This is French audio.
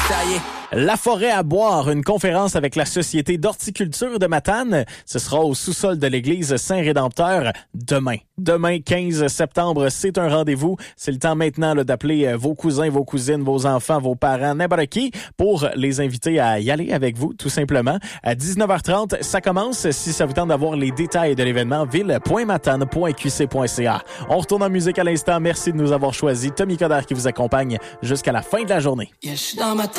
taillé. La forêt à boire, une conférence avec la Société d'horticulture de Matane. Ce sera au sous-sol de l'église Saint-Rédempteur demain. Demain, 15 septembre, c'est un rendez-vous. C'est le temps maintenant là, d'appeler vos cousins, vos cousines, vos enfants, vos parents, n'importe qui, pour les inviter à y aller avec vous, tout simplement. À 19h30, ça commence. Si ça vous tente d'avoir les détails de l'événement, ville.matane.qc.ca. On retourne en musique à l'instant. Merci de nous avoir choisis. Tommy Coderre qui vous accompagne jusqu'à la fin de la journée. Yeah, je suis dans ma tête.